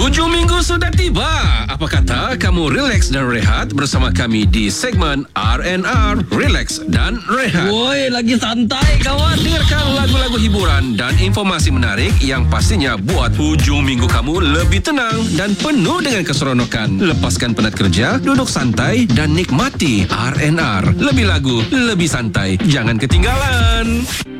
Hujung minggu sudah tiba. Apa kata kamu relax dan rehat bersama kami di segmen R&R, Relax dan Rehat. Woi, lagi santai kawan. Dengarkan lagu-lagu hiburan dan informasi menarik yang pastinya buat hujung minggu kamu lebih tenang dan penuh dengan keseronokan. Lepaskan penat kerja, duduk santai dan nikmati R&R. Lebih lagu, lebih santai. Jangan ketinggalan.